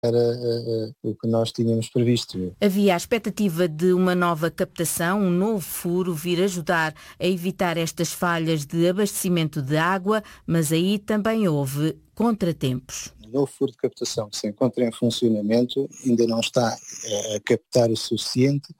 era o que nós tínhamos previsto. Havia a expectativa de uma nova captação, um novo furo vir ajudar a evitar estas falhas de abastecimento de água, mas aí também houve contratempos. O novo furo de captação que se encontra em funcionamento ainda não está a captar o suficiente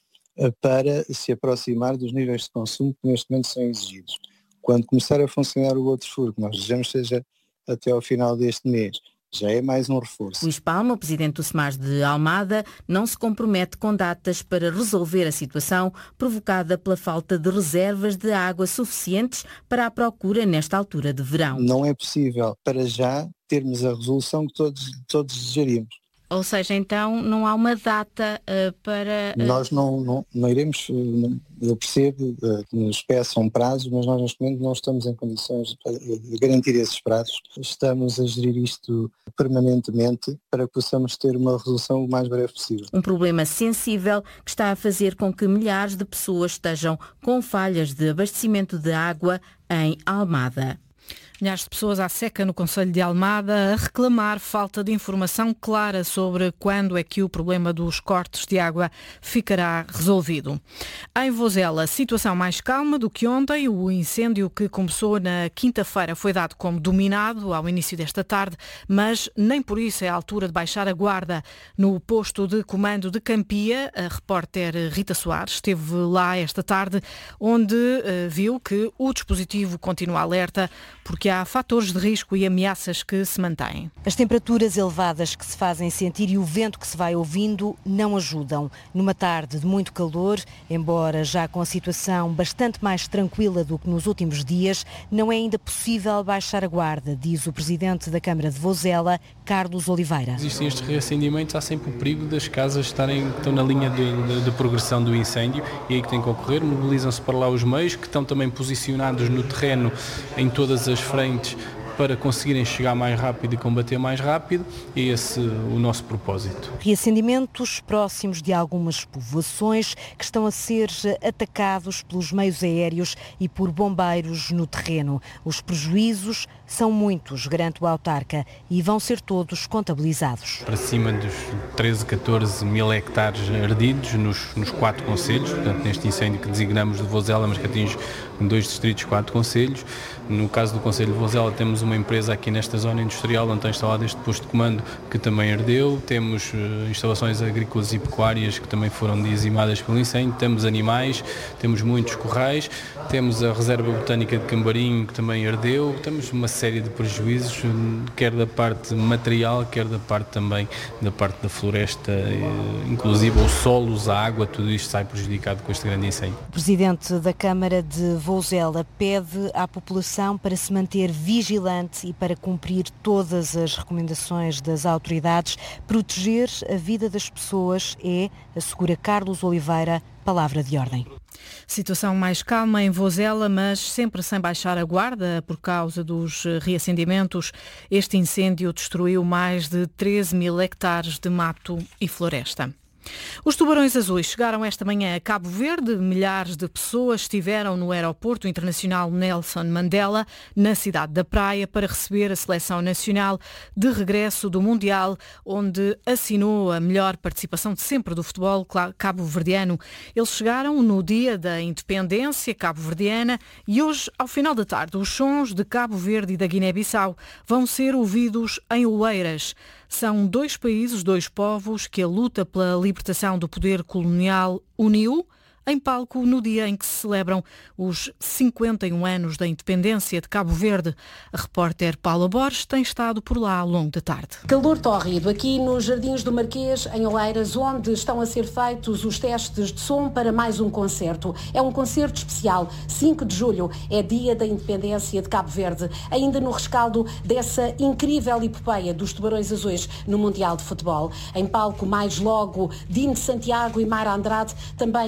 para se aproximar dos níveis de consumo que neste momento são exigidos. Quando começar a funcionar o outro furo, que nós desejamos seja até ao final deste mês, já é mais um reforço. Luís Palma, o presidente do SEMAS de Almada, não se compromete com datas para resolver a situação provocada pela falta de reservas de água suficientes para a procura nesta altura de verão. Não é possível, para já, termos a resolução que todos desejaríamos. Ou seja, então não há uma data para... Nós não iremos, eu percebo que nos peçam prazos, mas nós neste momento não estamos em condições de garantir esses prazos. Estamos a gerir isto permanentemente para que possamos ter uma resolução o mais breve possível. Um problema sensível que está a fazer com que milhares de pessoas estejam com falhas de abastecimento de água em Almada. Milhares de pessoas à seca no concelho de Almada a reclamar falta de informação clara sobre quando é que o problema dos cortes de água ficará resolvido. Em Vozela, situação mais calma do que ontem. O incêndio que começou na quinta-feira foi dado como dominado ao início desta tarde, mas nem por isso é a altura de baixar a guarda. No posto de comando de Campia, a repórter Rita Soares esteve lá esta tarde, onde viu que o dispositivo continua alerta porque há fatores de risco e ameaças que se mantêm. As temperaturas elevadas que se fazem sentir e o vento que se vai ouvindo não ajudam. Numa tarde de muito calor, embora já com a situação bastante mais tranquila do que nos últimos dias, não é ainda possível baixar a guarda, diz o presidente da Câmara de Vozela, Carlos Oliveira. Existem estes reacendimentos, há sempre o perigo das casas estão na linha de progressão do incêndio e aí que tem que ocorrer. Mobilizam-se para lá os meios que estão também posicionados no terreno em todas as frentes para conseguirem chegar mais rápido e combater mais rápido, e esse o nosso propósito. Reacendimentos próximos de algumas povoações que estão a ser atacados pelos meios aéreos e por bombeiros no terreno. Os prejuízos são muitos, garante o autarca, e vão ser todos contabilizados. Para cima dos 13, 14 mil hectares ardidos nos 4 concelhos, portanto neste incêndio que designamos de Vozela, mas que atinge 2 distritos, 4 concelhos. No caso do concelho de Vozela temos uma empresa aqui nesta zona industrial onde está instalado este posto de comando que também ardeu, temos instalações agrícolas e pecuárias que também foram dizimadas pelo incêndio, temos animais, temos muitos corrais, temos a reserva botânica de Cambarim que também ardeu, temos uma série de prejuízos, quer da parte material, quer da parte também da parte da floresta, inclusive os solos, a água, tudo isto sai prejudicado com este grande incêndio. O presidente da Câmara de Vozela pede à população para se manter vigilante e para cumprir todas as recomendações das autoridades. Proteger a vida das pessoas é, assegura Carlos Oliveira, palavra de ordem. Situação mais calma em Vozela, mas sempre sem baixar a guarda por causa dos reacendimentos. Este incêndio destruiu mais de 13 mil hectares de mato e floresta. Os tubarões azuis chegaram esta manhã a Cabo Verde. Milhares de pessoas estiveram no aeroporto internacional Nelson Mandela, na cidade da Praia, para receber a seleção nacional de regresso do Mundial, onde assinou a melhor participação de sempre do futebol cabo-verdiano. Eles chegaram no dia da independência cabo-verdiana e hoje, ao final da tarde, os sons de Cabo Verde e da Guiné-Bissau vão ser ouvidos em Oeiras. São 2 países, 2 povos que a luta pela libertação do poder colonial uniu em palco no dia em que se celebram os 51 anos da independência de Cabo Verde. A repórter Paula Borges tem estado por lá ao longo da tarde. Calor tórrido aqui nos Jardins do Marquês, em Oeiras, onde estão a ser feitos os testes de som para mais um concerto. É um concerto especial. 5 de julho é dia da independência de Cabo Verde, ainda no rescaldo dessa incrível epopeia dos Tubarões Azuis no Mundial de Futebol. Em palco, mais logo, Dino Santiago e Mara Andrade, também as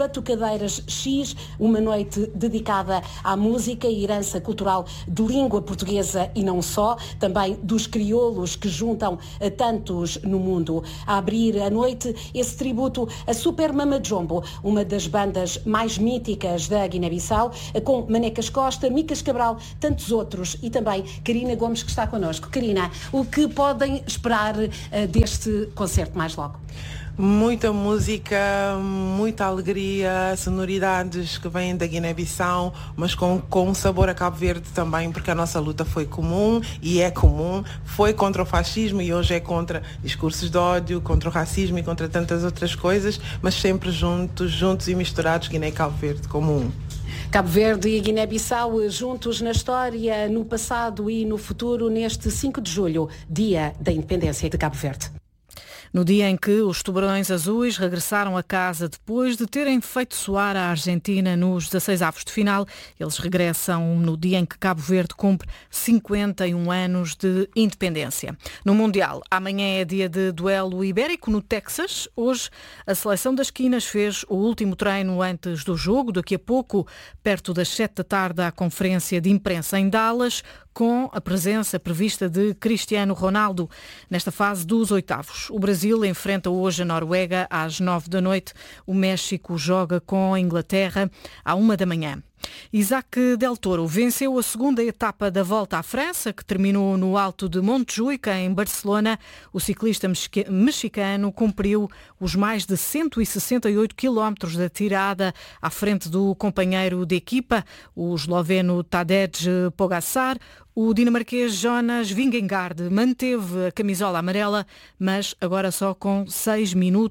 Batucadeiras X, uma noite dedicada à música e herança cultural de língua portuguesa e não só, também dos crioulos que juntam a tantos no mundo. A abrir a noite, esse tributo a Super Mama Jumbo, uma das bandas mais míticas da Guiné-Bissau, com Manecas Costa, Micas Cabral, tantos outros, e também Karina Gomes, que está connosco. Karina, o que podem esperar deste concerto mais logo? Muita música, muita alegria, sonoridades que vêm da Guiné-Bissau, mas com um sabor a Cabo Verde também, porque a nossa luta foi comum e é comum, foi contra o fascismo e hoje é contra discursos de ódio, contra o racismo e contra tantas outras coisas, mas sempre juntos e misturados, Guiné e Cabo Verde como um. Cabo Verde e Guiné-Bissau juntos na história, no passado e no futuro, neste 5 de julho, dia da independência de Cabo Verde. No dia em que os tubarões azuis regressaram a casa depois de terem feito soar a Argentina nos 16avos de final, eles regressam no dia em que Cabo Verde cumpre 51 anos de independência. No Mundial, amanhã é dia de duelo ibérico no Texas. Hoje, a seleção das Quinas fez o último treino antes do jogo. Daqui a pouco, perto das 7 da tarde, há conferência de imprensa em Dallas, com a presença prevista de Cristiano Ronaldo nesta fase dos oitavos. O Brasil enfrenta hoje a Noruega às 9 da noite. O México joga com a Inglaterra à 1 da manhã. Isaac Del Toro venceu a segunda etapa da Volta à França, que terminou no Alto de Montjuic, em Barcelona. O ciclista mexicano cumpriu os mais de 168 quilómetros da tirada à frente do companheiro de equipa, o esloveno Tadej Pogačar. O dinamarquês Jonas Vingegaard manteve a camisola amarela, mas agora só com 6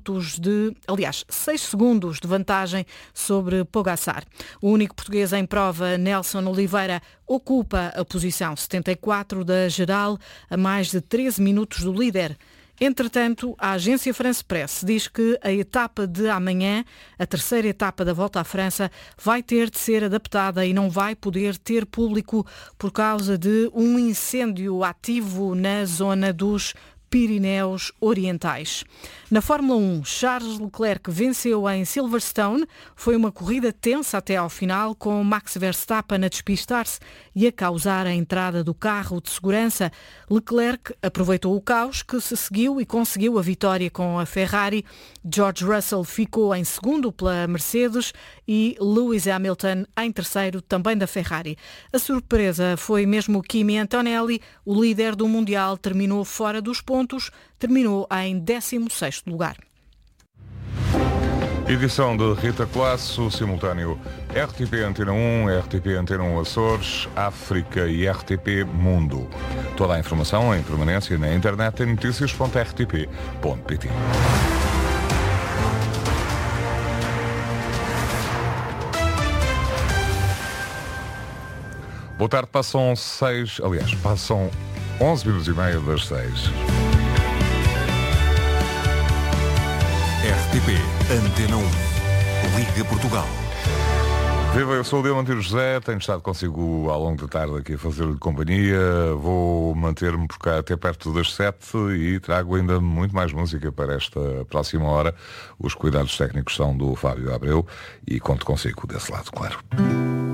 segundos de vantagem sobre Pogačar. O único português em prova, Nelson Oliveira, ocupa a posição 74 da geral, a mais de 13 minutos do líder. Entretanto, a agência France Press diz que a etapa de amanhã, a terceira etapa da Volta à França, vai ter de ser adaptada e não vai poder ter público por causa de um incêndio ativo na zona dos Pirineus Orientais. Na Fórmula 1, Charles Leclerc venceu em Silverstone. Foi uma corrida tensa até ao final, com Max Verstappen a despistar-se e a causar a entrada do carro de segurança. Leclerc aproveitou o caos que se seguiu e conseguiu a vitória com a Ferrari. George Russell ficou em segundo pela Mercedes e Lewis Hamilton em terceiro, também da Ferrari. A surpresa foi mesmo Kimi Antonelli, o líder do Mundial, terminou fora dos pontos, terminou em 16º lugar. Edição de Rita Colasso, simultâneo RTP Antena 1, RTP Antena 1 Açores, África e RTP Mundo. Toda a informação em permanência na internet em noticias.rtp.pt. Boa tarde, passam 11 minutos e meio das 6. RTP Antena 1, Liga Portugal. Viva, eu sou o Diamantino José, tenho estado consigo ao longo da tarde aqui a fazer-lhe companhia. Vou manter-me por cá até perto das 7 e trago ainda muito mais música para esta próxima hora. Os cuidados técnicos são do Fábio Abreu e conto consigo desse lado, claro.